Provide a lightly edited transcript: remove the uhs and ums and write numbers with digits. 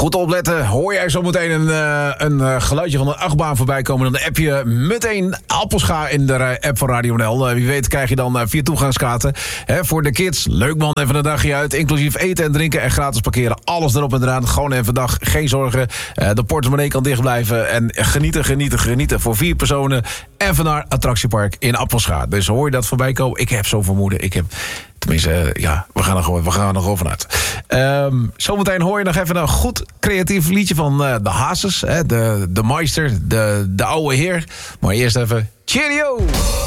Goed opletten. Hoor jij zo meteen een geluidje van een achtbaan voorbij komen... dan app je meteen Appelscha in de app van Radio NL. Wie weet krijg je dan 4 toegangskaarten. Voor de kids. Leuk man, even een dagje uit. Inclusief eten en drinken en gratis parkeren. Alles erop en eraan. Gewoon even een dag. Geen zorgen. De portemonnee kan dicht blijven. En genieten. Voor 4 personen. Even naar attractiepark in Appelscha. Dus hoor je dat voorbij komen? Ik heb zo'n vermoeden. Tenminste, we gaan er nog over uit. Zometeen hoor je nog even een goed creatief liedje van de Hazes. De Meister, de oude heer. Maar eerst even cheerio!